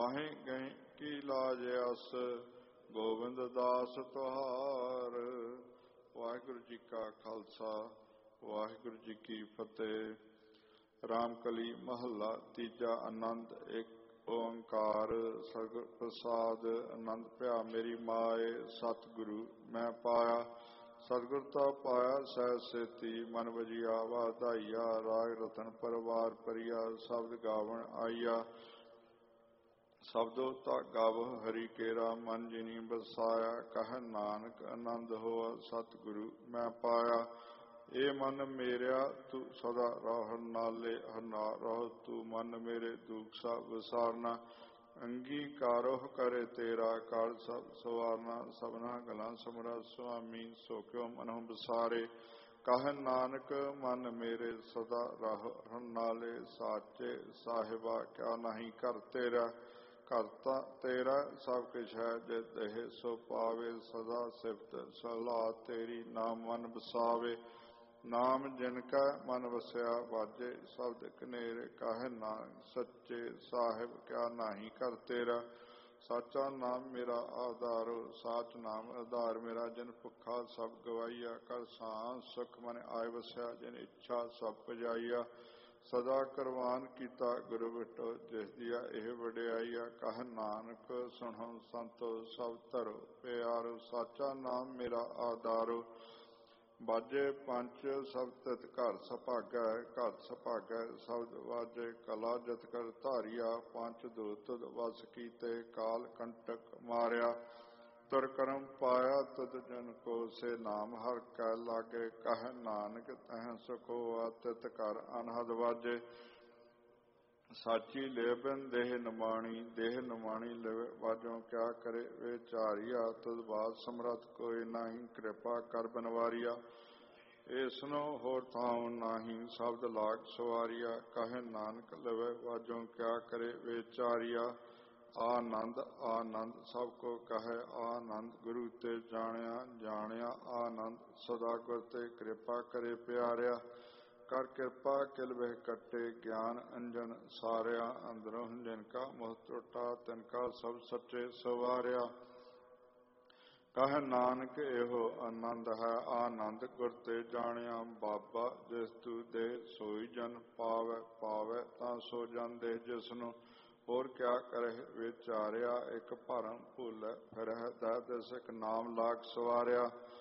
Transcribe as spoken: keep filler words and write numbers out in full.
ਮਾਹੇ ਗਏ ਕੀ ਲਾਜ ਅਸ ਗੋਬਿੰਦ ਦਾਸ ਤੁਹਾਰ। ਵਾਹਿਗੁਰੂ ਜੀ ਕਾ ਖਾਲਸਾ ਵਾਹਿਗੁਰੂ ਜੀ ਕੀ ਫਤਿਹ। ਰਾਮਕਲੀ ਮਹੱਲਾ ਤੀਜਾ। ਆਨੰਦ ਇੱਕ ਓੰਕਾਰ ਸਤਿਗੁਰ ਪ੍ਰਸਾਦ। ਆਨੰਦ ਭਿਆ ਮੇਰੀ ਮਾਏ ਸਤਿਗੁਰੂ ਮੈਂ ਪਾਇਆ। ਸਤਿਗੁਰ ਤਾਂ ਪਾਇਆ ਸਹਿ ਸੇਤੀ ਮਨ ਵਜੀਆ ਵਾਧਾਈਆ। ਰਾਗ ਰਤਨ ਪਰਵਾਰ ਪਰਿਆ ਸ਼ਬਦ ਗਾਵਣ ਆਈਆ। ਸ਼ਬਦੋ ਤਾਂ ਗਾਵ ਹਰੀ ਕੇਰਾ ਮਨ ਜਿਨੀ ਬਸਾਇਆ। ਕਹਿ ਨਾਨਕ ਆਨੰਦ ਹੋਆ ਸਤਿਗੁਰੂ ਮੈਂ ਪਾਇਆ। ਇਹ ਮਨ ਮੇਰਿਆ ਤੂੰ ਸਦਾ ਰਹੁ ਨਾਲੇ ਹਰਨਾ ਰਹੋ। ਤੂੰ ਮਨ ਮੇਰੇ ਦੁਖ ਸਭ ਵਿਸਾਰਨਾ। ਅੰਗੀਕਾਰੋ ਕਰੇ ਤੇਰਾ ਕਾਲ ਸਭ ਸਵਾਰਨਾ। ਸਭਨਾ ਗਲਾਂ ਸਮਰਾ ਸੁਆਮੀ ਸੋ ਕਿਉ ਮਨਹੁ ਵਿਸਾਰੇ। ਕਹਿ ਨਾਨਕ ਮਨ ਮੇਰੇ ਸਦਾ ਰਹੁ ਨਾਲੇ। ਸਾਚੇ ਸਾਹਿਬਾ ਕਿਆ ਨਹੀਂ ਘਰ ਤੇਰਾ। ਘਰ ਤਾਂ ਤੇਰਾ ਸਭ ਕੁਛ ਹੈ ਜੇ ਦੇਹ ਸੋ ਪਾਵੇ। ਸਦਾ ਸਿਫਤ ਸਲਾਹ ਤੇਰੀ ਨਾਮ ਮਨ ਵਸਾਵੇ। ਨਾਮ ਜਿਨ ਕੈ ਮਨ ਵਸਿਆ ਵਾਜੇ ਸ਼ਬਦ ਕਨੇਰੇ। ਕਹਿ ਨਾਨਕ ਸੱਚੇ ਸਾਹਿਬ ਕਿਆ ਨਹੀਂ ਘਰ ਤੇਰਾ। ਸਾਚਾ ਨਾਮ ਮੇਰਾ ਆਧਾਰੋ ਸਾਚ ਨਾਮ ਆਧਾਰ ਮੇਰਾ। ਜਿਨ ਭੁੱਖਾ ਸਭ ਗਵਾਈਆ ਕਰ ਸਾਂ ਸੁਖ ਮਨ ਆਏ ਵਸਿਆ। ਜਿਨ ਇੱਛਾ ਸਭ ਪੁਜਾਈਆ ਸਦਾ ਕਰਵਾਨ ਕੀਤਾ ਗੁਰੂ ਵਿਟੋ ਜਿਸ ਦੀਆ ਇਹ ਵਡਿਆਈਆ। ਕਹਿ ਨਾਨਕ ਸੁਣੋ ਸੰਤੋ ਸਭ ਧਰੋ ਪਿਆਰੋ। ਸਾਚਾ ਨਾਮ ਮੇਰਾ ਆਧਾਰੋ ਬਾਜੇ ਪੰਚ ਸਭ ਤਿਤ ਘਰ ਸੁਭਾਗੈ। ਘਰ ਸੁਭਾਗੈ ਸ਼ਬਦ ਵਾਜੇ ਕਲਾ ਜਿਤ ਕਰ ਧਾਰੀਆ। ਪੰਚ ਦੂਤ ਵਸ ਕੀਤੇ ਕਾਲ ਕੰਟਕ ਮਾਰਿਆ। ਤੁਰ ਕਰਮ ਪਾਇਆ ਤੁਧ ਜਨ ਕੋ ਸੇ ਨਾਮ ਹਰਿ ਕੈ ਲਾਗੇ। ਕਹਿ ਨਾਨਕ ਤਹਿ ਸੁਖ ਹੋਆ ਤਿਤ ਘਰ ਅਨਹਦ ਵਾਜੇ। ਸਾਚੀ ਲੈ ਬਿਨ ਦੇਹ ਨਿਮਾਣੀ ਦੇਹ ਨਿਮਾਣੀ ਲਵੇ ਵਾਜੋ। ਕਿਆ ਕਰੇ ਵਿਚਾਰੀਆ ਤੁਧ ਬਾਤ ਸਮਰੱਥ ਕੋਈ ਨਹੀਂ। ਕਿਰਪਾ ਕਰ ਬਨਵਾਰੀਆ ਇਸਨੋ ਹੋਰ ਥਾਉ ਨਹੀਂ। ਸ਼ਬਦ ਲਾਗ ਸਵਾਰੀਆ ਕਹਿ ਨਾਨਕ ਲਵੇ ਵਾਜੋ। ਕਿਆ ਕਰੇ ਵਿਚਾਰੀਆ ਆਨੰਦ ਆਨੰਦ ਸਭ ਕੋ ਕਹੈ ਆਨੰਦ। ਗੁਰੂ ਤੇ ਜਾਣਿਆ ਜਾਣਿਆ ਆਨੰਦ ਸਦਾ ਗੁਰ ਤੇ ਕਿਰਪਾ ਕਰੇ ਪਿਆਰਿਆ। ਕਰ ਕਿਰਪਾ ਕਿਲ ਬਹਿ ਕੱਟੇ ਗਿਆਨ ਅੰਜਨ ਸਾਰਿਆ। ਅੰਦਰੋਂ ਜਿਨ ਕਾ ਮੋਹ ਟੁਟਾ ਤਿਨ ਕਾ ਸਭ ਸੱਚੇ ਸਵਾਰਿਆ। ਕਹਿ ਨਾਨਕ ਇਹੋ ਆਨੰਦ ਹੈ ਆਨੰਦ ਗੁਰ ਤੇ ਜਾਣਿਆ। ਬਾਬਾ ਜਿਸ ਤੂ ਦੇ ਸੋਈ ਜਨ ਪਾਵੈ ਪਾਵੈ ਤਾਂ ਸੋ ਜਨ ਦੇ ਜਿਸਨੂੰ। ਹੋਰ ਕਿਆ ਕਰਹਿ ਵਿਚਾਰਿਆ ਇੱਕ ਭਰਮ ਭੁੱਲੈ ਫਿਰਹਿ ਦਹਿ ਦਿਸ। ਇੱਕ ਨਾਮ ਲਾਗ ਸਵਾਰਿਆ